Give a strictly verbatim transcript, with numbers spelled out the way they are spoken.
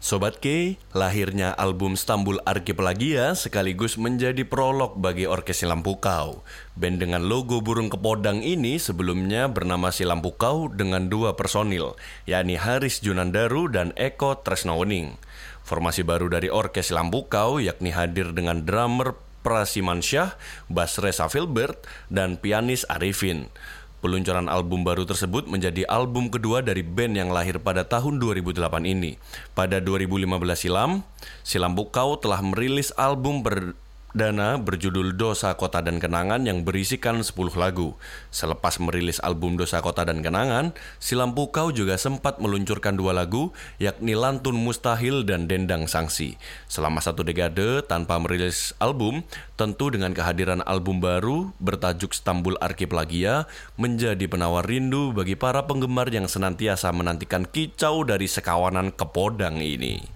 Sobat K, lahirnya album Stambul Archipelagia sekaligus menjadi prolog bagi Orkes Silam Pukau. Band dengan logo burung kepodang ini sebelumnya bernama Silam Pukau dengan dua personil, yakni Haris Junandaru dan Eko Tresnawening. Formasi baru dari Orkes Silam Pukau yakni hadir dengan drummer Prasimansyah, bass Reza Filbert, dan pianis Arifin. Peluncuran album baru tersebut menjadi album kedua dari band yang lahir pada tahun dua ribu delapan ini. Pada dua ribu lima belas silam, Silam Pukau telah merilis album perdana berjudul Dosa Kota dan Kenangan yang berisikan sepuluh lagu. Selepas merilis album Dosa Kota dan Kenangan, Silam Pukau juga sempat meluncurkan dua lagu, yakni Lantun Mustahil dan Dendang Sangsi. Selama satu dekade tanpa merilis album, tentu dengan kehadiran album baru bertajuk Stambul Archipelagia menjadi penawar rindu bagi para penggemar yang senantiasa menantikan kicau dari sekawanan kepodang ini.